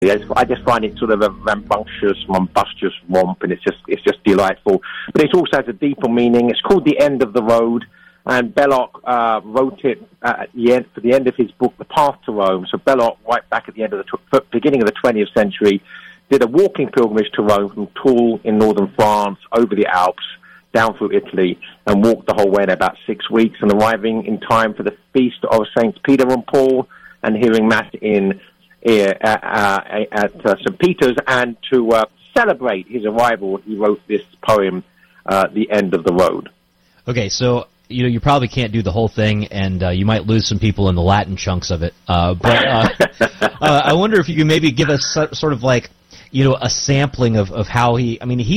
I just find it sort of a rambunctious, rumbustious romp, and it's just delightful. But it also has a deeper meaning. It's called The End of the Road, and Belloc wrote it for the end of his book, The Path to Rome. So Belloc, right back at the end of the beginning of the 20th century, did a walking pilgrimage to Rome from Toul in northern France, over the Alps, down through Italy, and walked the whole way in about 6 weeks, and arriving in time for the feast of Saints Peter and Paul, and hearing Mass at St. Peter's, and to celebrate his arrival, he wrote this poem, The End of the Road. Okay, so you probably can't do the whole thing, and you might lose some people in the Latin chunks of it. But I wonder if you can maybe give us sort of like a sampling of how he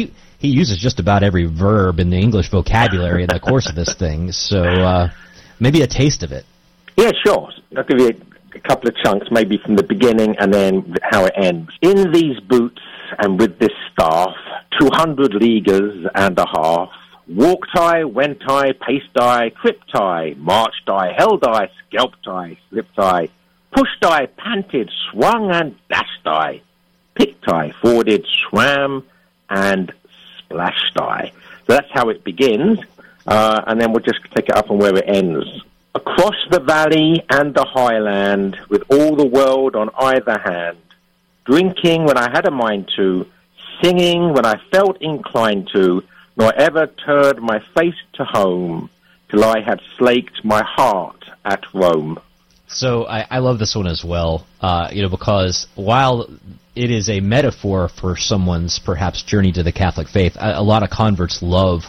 uses just about every verb in the English vocabulary in the course of this thing. So maybe a taste of it. Yeah, sure. I'll give you a couple of chunks, maybe from the beginning and then how it ends. In these boots and with this staff, 200 leaguers and a half, walked I, went I, paced I, tripped I, marched I, held I, scalped I, slipped I, pushed I, panted, swung and dashed I, picked I, forded, swam, and splashed I. So that's how it begins, and then we'll just take it up on where it ends. Across the valley and the highland, with all the world on either hand, drinking when I had a mind to, singing when I felt inclined to, nor ever turned my face to home, till I had slaked my heart at Rome. So I love this one as well, because while it is a metaphor for someone's perhaps journey to the Catholic faith, a lot of converts love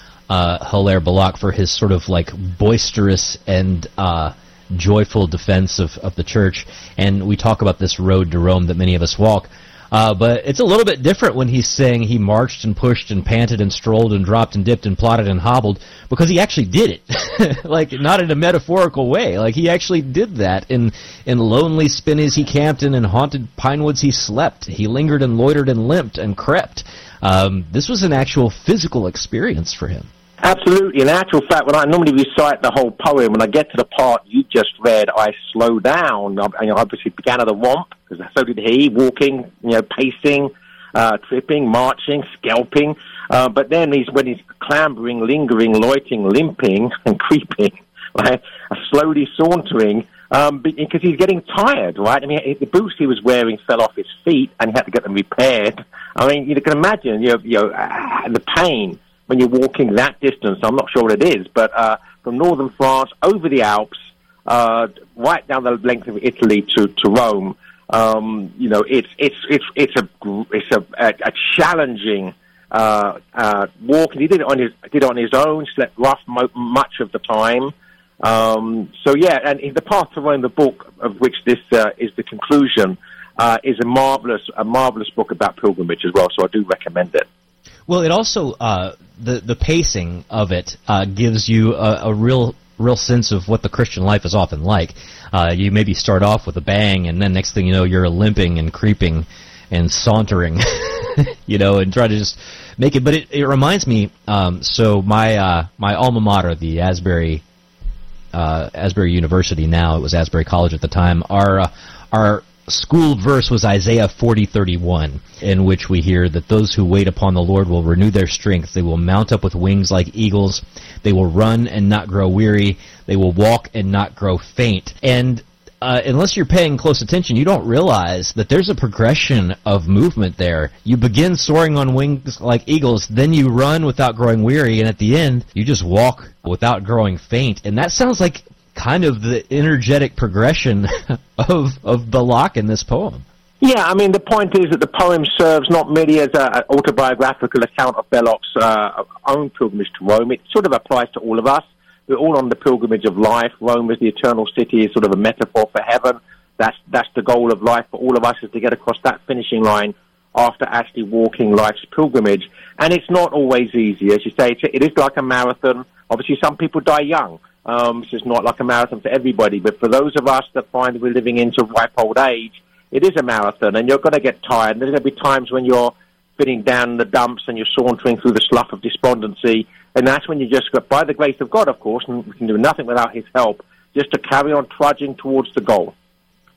Hilaire Belloc for his sort of like boisterous and joyful defense of the church. And we talk about this road to Rome that many of us walk. But it's a little bit different when he's saying he marched and pushed and panted and strolled and dropped and dipped and plotted and hobbled, because he actually did it. Like, not in a metaphorical way. Like, he actually did that. In lonely spinneys he camped in, and haunted pine woods he slept. He lingered and loitered and limped and crept. This was an actual physical experience for him. Absolutely. In actual fact, when I normally recite the whole poem, when I get to the part you just read, I slow down. I obviously began at a romp, because so did he, walking, pacing, tripping, marching, scalping. But then when he's clambering, lingering, loitering, limping, and creeping, right, slowly sauntering, because he's getting tired, right? I mean, the boots he was wearing fell off his feet, and he had to get them repaired. I mean, you can imagine, the pain when you're walking that distance. I'm not sure what it is, but from northern France over the Alps, right down the length of Italy to Rome, it's a challenging walk. He did it on his own. Slept rough much of the time. And The Path to Rome, the book of which this is the conclusion, is a marvelous book about pilgrimage as well. So I do recommend it. Well, it also, the pacing of it gives you a real sense of what the Christian life is often like. You maybe start off with a bang, and then next thing you know, you're limping and creeping and sauntering, and try to just make it. But it reminds me, so my alma mater, the Asbury University, now it was Asbury College at the time, our school verse was Isaiah 40:31, in which we hear that those who wait upon the Lord will renew their strength. They will mount up with wings like eagles. They will run and not grow weary. They will walk and not grow faint. And unless you're paying close attention, you don't realize that there's a progression of movement there. You begin soaring on wings like eagles, then you run without growing weary, and at the end, you just walk without growing faint. And that sounds like kind of the energetic progression of Belloc in this poem. Yeah, I mean, the point is that the poem serves not merely as an autobiographical account of Belloc's own pilgrimage to Rome. It sort of applies to all of us. We're all on the pilgrimage of life. Rome is the eternal city, is sort of a metaphor for heaven. That's the goal of life for all of us, is to get across that finishing line after actually walking life's pilgrimage. And it's not always easy. As you say, it is like a marathon. Obviously, some people die young. It's not like a marathon for everybody, but for those of us that find we're living into ripe old age, it is a marathon, and you're going to get tired. And there's going to be times when you're fitting down in the dumps and you're sauntering through the slough of despondency, and that's when you just got, by the grace of God, of course, and we can do nothing without his help, just to carry on trudging towards the goal.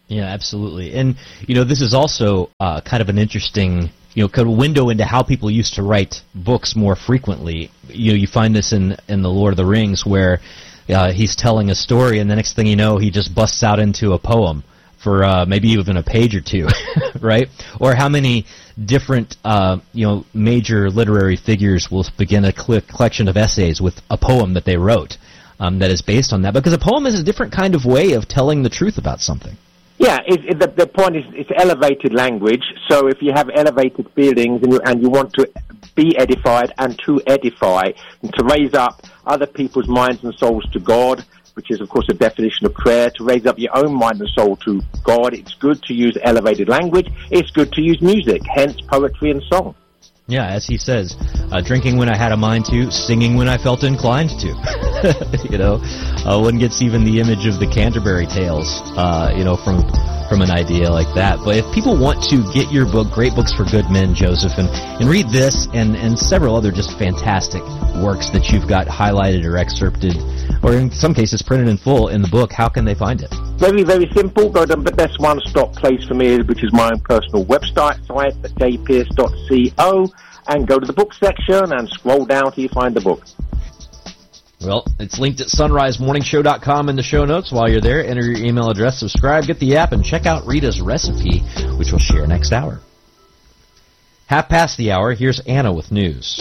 Yeah, absolutely. And, this is also kind of an interesting, kind of window into how people used to write books more frequently. You find this in The Lord of the Rings, where he's telling a story, and the next thing you know, he just busts out into a poem for maybe even a page or two, right? Or how many different, major literary figures will begin a collection of essays with a poem that they wrote that is based on that. Because a poem is a different kind of way of telling the truth about something. Yeah, the point is it's elevated language. So if you have elevated feelings and you want to be edified and to edify and to raise up other people's minds and souls to God, which is, of course, a definition of prayer, to raise up your own mind and soul to God, it's good to use elevated language. It's good to use music, hence poetry and song. Yeah, as he says, drinking when I had a mind to, singing when I felt inclined to. One gets even the image of the Canterbury Tales, from an idea like that. But if people want to get your book, Great Books for Good Men, Joseph, and read this and several other just fantastic works that you've got highlighted or excerpted, or in some cases printed in full in the book, how can they find it? Very, very simple. Go to the best one-stop place for me, which is my own personal website site at jpearce.co, and go to the book section and scroll down till you find the book. Well, it's linked at sunrisemorningshow.com in the show notes. While you're there, enter your email address, subscribe, get the app, and check out Rita's recipe, which we'll share next hour. 5:30, here's Anna with news.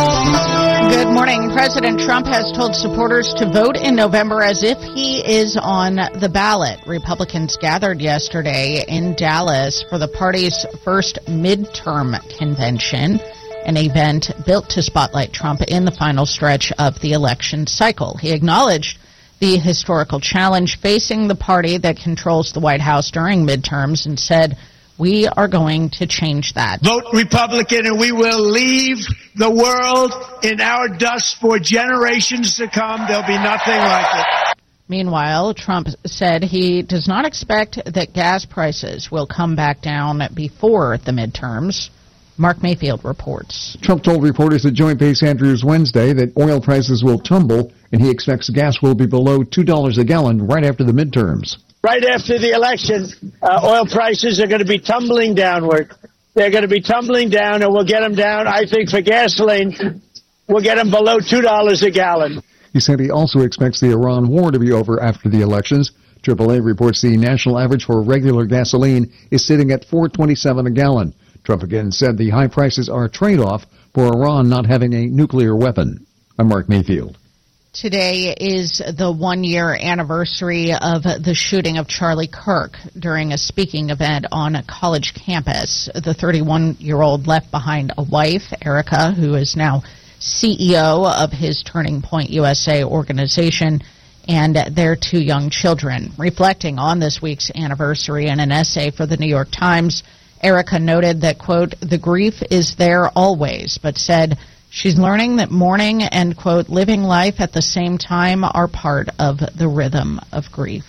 Good morning. President Trump has told supporters to vote in November as if he is on the ballot. Republicans gathered yesterday in Dallas for the party's first midterm convention, an event built to spotlight Trump in the final stretch of the election cycle. He acknowledged the historical challenge facing the party that controls the White House during midterms and said, "We are going to change that." Vote Republican and we will leave the world in our dust for generations to come. There'll be nothing like it. Meanwhile, Trump said he does not expect that gas prices will come back down before the midterms. Mark Mayfield reports. Trump told reporters at Joint Base Andrews Wednesday that oil prices will tumble and he expects gas will be below $2 a gallon right after the midterms. Right after the election, oil prices are going to be tumbling downward. They're going to be tumbling down, and we'll get them down, I think, for gasoline, we'll get them below $2 a gallon. He said he also expects the Iran war to be over after the elections. AAA reports the national average for regular gasoline is sitting at $4.27 a gallon. Trump again said the high prices are a trade-off for Iran not having a nuclear weapon. I'm Mark Mayfield. Today is the one-year anniversary of the shooting of Charlie Kirk during a speaking event on a college campus. The 31-year-old left behind a wife, Erica, who is now CEO of his Turning Point USA organization, and their two young children. Reflecting on this week's anniversary in an essay for the New York Times, Erica noted that, quote, "The grief is there always," but said she's learning that mourning and, quote, "living life at the same time are part of the rhythm of grief."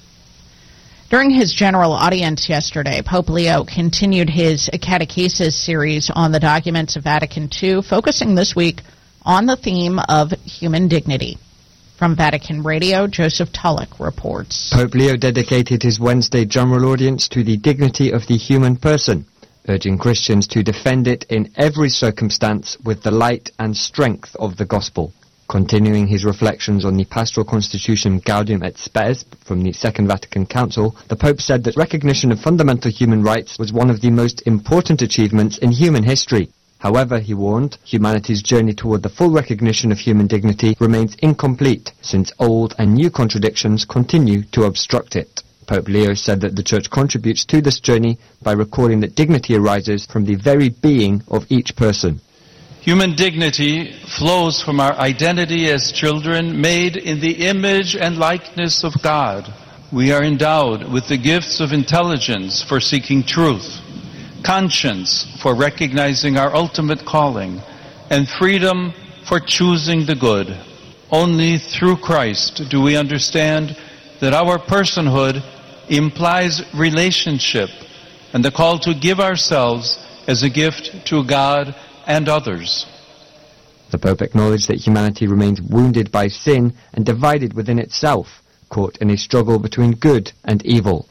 During his general audience yesterday, Pope Leo continued his catechesis series on the documents of Vatican II, focusing this week on the theme of human dignity. From Vatican Radio, Joseph Tulloch reports. Pope Leo dedicated his Wednesday general audience to the dignity of the human person, urging Christians to defend it in every circumstance with the light and strength of the gospel. Continuing his reflections on the pastoral constitution Gaudium et Spes from the Second Vatican Council, the Pope said that recognition of fundamental human rights was one of the most important achievements in human history. However, he warned, humanity's journey toward the full recognition of human dignity remains incomplete, since old and new contradictions continue to obstruct it. Pope Leo said that the Church contributes to this journey by recording that dignity arises from the very being of each person. Human dignity flows from our identity as children made in the image and likeness of God. We are endowed with the gifts of intelligence for seeking truth, conscience for recognizing our ultimate calling, and freedom for choosing the good. Only through Christ do we understand that our personhood implies relationship and the call to give ourselves as a gift to God and others. The Pope acknowledged that humanity remains wounded by sin and divided within itself, caught in a struggle between good and evil.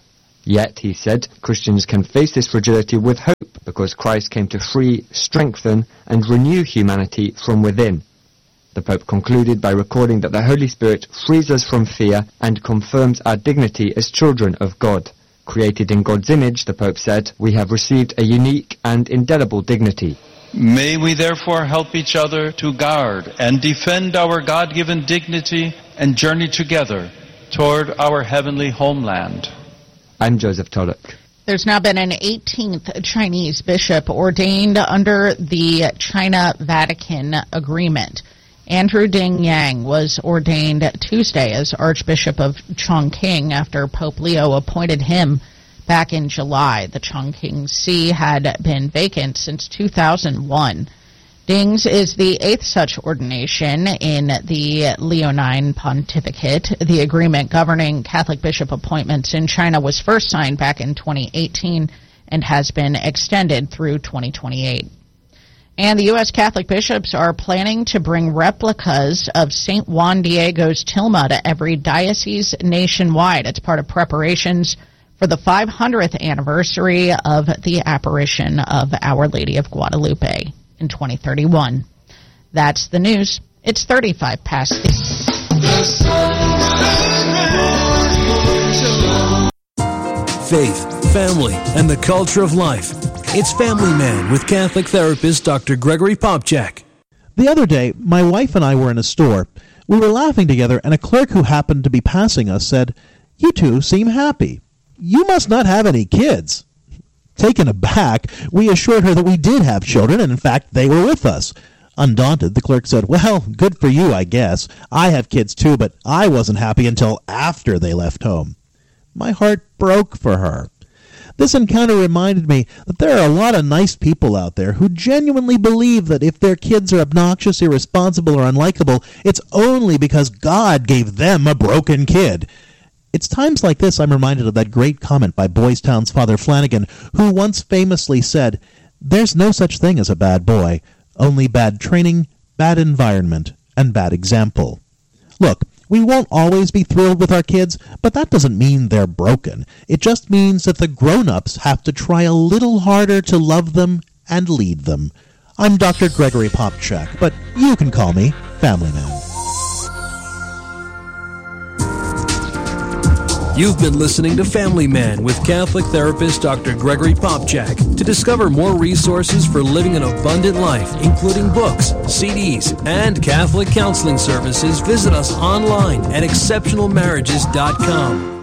Yet, he said, Christians can face this fragility with hope because Christ came to free, strengthen, and renew humanity from within. The Pope concluded by recording that the Holy Spirit frees us from fear and confirms our dignity as children of God. Created in God's image, the Pope said, we have received a unique and indelible dignity. May we therefore help each other to guard and defend our God-given dignity and journey together toward our heavenly homeland. I'm Joseph Tulloch. There's now been an 18th Chinese bishop ordained under the China-Vatican agreement. Andrew Ding Yang was ordained Tuesday as Archbishop of Chongqing after Pope Leo appointed him back in July. The Chongqing See had been vacant since 2001. Ding's is the 8th such ordination in the Leonine Pontificate. The agreement governing Catholic bishop appointments in China was first signed back in 2018 and has been extended through 2028. And the U.S. Catholic bishops are planning to bring replicas of St. Juan Diego's tilma to every diocese nationwide. It's part of preparations for the 500th anniversary of the apparition of Our Lady of Guadalupe in 2031. That's the news. It's 35 past the... Faith, family, and the culture of life. It's Family Man with Catholic therapist Dr. Gregory Popcak. The other day, my wife and I were in a store. We were laughing together, and a clerk who happened to be passing us said, "You two seem happy. You must not have any kids." Taken aback, we assured her that we did have children, and in fact, they were with us. Undaunted, the clerk said, "Well, good for you, I guess. I have kids too, but I wasn't happy until after they left home." My heart broke for her. This encounter reminded me that there are a lot of nice people out there who genuinely believe that if their kids are obnoxious, irresponsible, or unlikable, it's only because God gave them a broken kid. It's times like this I'm reminded of that great comment by Boys Town's Father Flanagan, who once famously said, "There's no such thing as a bad boy, only bad training, bad environment, and bad example." Look, we won't always be thrilled with our kids, but that doesn't mean they're broken. It just means that the grown-ups have to try a little harder to love them and lead them. I'm Dr. Gregory Popcak, but you can call me Family Man. You've been listening to Family Man with Catholic therapist Dr. Gregory Popcak. To discover more resources for living an abundant life, including books, CDs, and Catholic counseling services, visit us online at exceptionalmarriages.com.